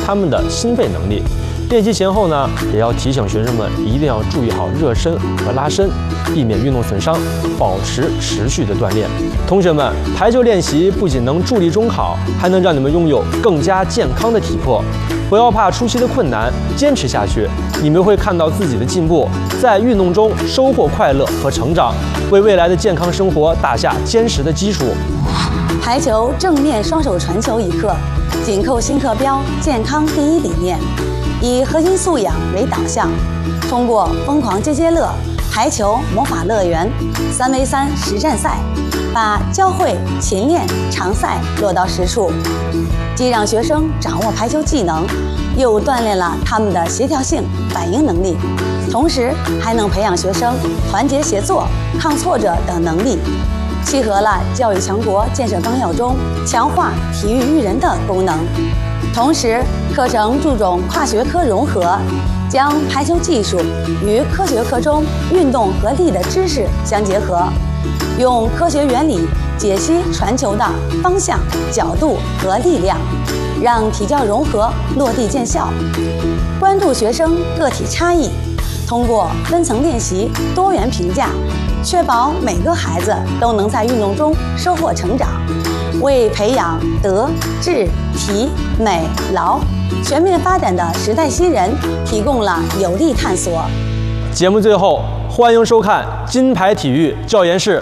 他们的心肺能力。练习前后呢，也要提醒学生们一定要注意好热身和拉伸，避免运动损伤，保持持续的锻炼。同学们，排球练习不仅能助力中考，还能让你们拥有更加健康的体魄。不要怕初期的困难，坚持下去，你们会看到自己的进步，在运动中收获快乐和成长，为未来的健康生活打下坚实的基础。 排球正面双手传球一课，紧扣新课标健康第一理念，以核心素养为导向，通过疯狂接接乐、排球魔法乐园、3v3实战赛，把教会、勤练、常赛落到实处，既让学生掌握排球技能，又锻炼了他们的协调性、反应能力，同时还能培养学生团结协作、抗挫折等能力，契合了教育强国建设纲要中强化体育育人的功能。同时，课程注重跨学科融合，将排球技术与科学课中运动和力的知识相结合，用科学原理解析传球的方向、角度和力量，让体教融合落地见效。关注学生个体差异，通过分层练习、多元评价，确保每个孩子都能在运动中收获成长，为培养德、智、体、美、劳全面发展的时代新人提供了有力探索。 节目最后，欢迎收看金牌体育教研室。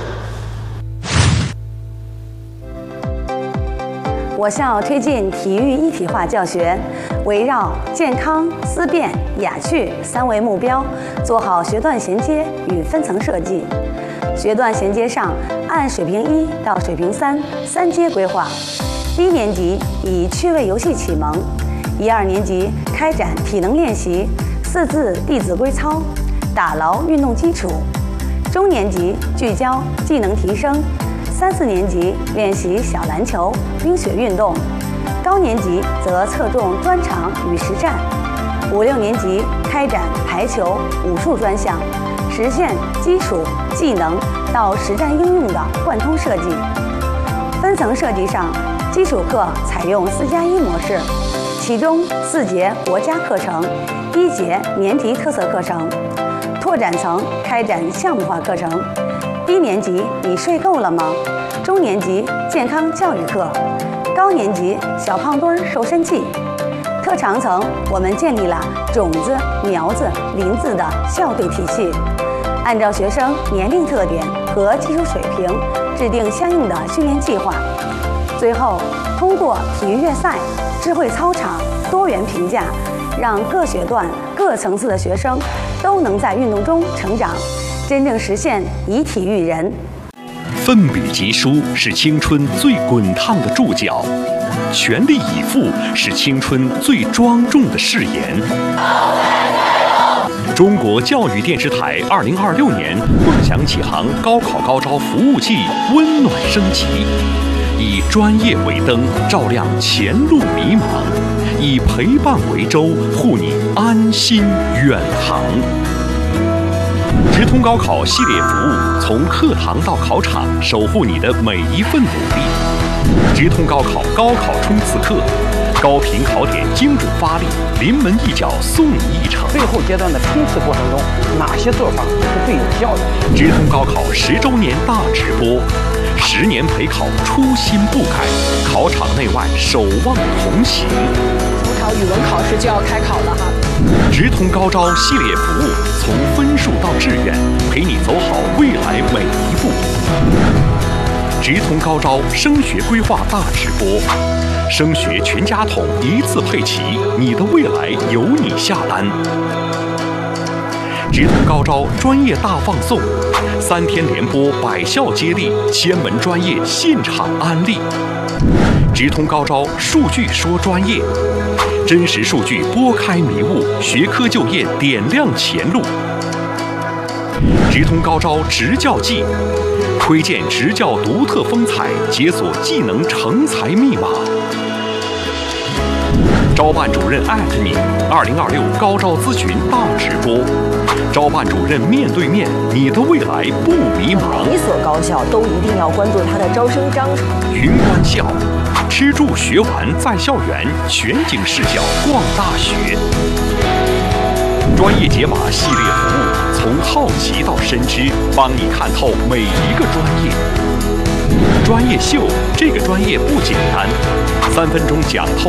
我校推进体育一体化教学，围绕健康、思辨、雅趣3维目标，做好学段衔接与分层设计。学段衔接上，按水平1到水平3三阶规划。1年级以趣味游戏启蒙，1、2年级开展体能练习，4字弟子规操，打牢运动基础。中年级聚焦技能提升，3、4年级练习小篮球、冰雪运动，高年级则侧重专长与实战。5、6年级开展排球、武术专项，实现基础技能到实战应用的贯通设计。分层设计上，基础课采用4+1模式，其中4节国家课程，1节年级特色课程。拓展层开展项目化课程。低年级你睡够了吗？中年级健康教育课，高年级小胖墩瘦身器。特长层我们建立了种子、苗子、林子的校队体系，按照学生年龄特点和技术水平制定相应的训练计划。最后，通过体育月赛、智慧操场、多元评价，让各学段、各层次的学生都能在运动中成长，真正实现以体育人。 奋笔疾书是青春最滚烫的注脚，全力以赴是青春最庄重的誓言。中国教育电视台2026年梦想启航高考高招服务季温暖升级，以专业为灯，照亮前路迷茫；以陪伴为舟，护你安心远航。直通高考系列服务，从课堂到考场，守护你的每一份努力。直通高考高考冲刺课，高频考点精准发力，临门一脚送你一程。 最后阶段的冲刺过程中，哪些做法是最有效的？ 直通高考10周年大直播，10年陪考初心不改，考场内外守望同行。 中考语文考试就要开考了哈。 直通高招系列服务，从分数到志愿，陪你走好未来每一步。直通高招升学规划大直播，升学全家桶一次配齐，你的未来由你下单。直通高招专业大放送，3天连播百校接力，千门专业现场安利。直通高招数据说专业，真实数据拨开迷雾，学科就业点亮前路。直通高招职教季，推荐职教独特风采，解锁技能成才密码。招办主任你，2026高招咨询大直播，招办主任面对面，你的未来不迷茫。 每一所高校都一定要关注它的招生章程。 云关校吃住学玩在校园，全景视角逛大学。专业解码系列服务，从好奇到深知，帮你看透每一个专业。专业秀，这个专业不简单，3分钟讲透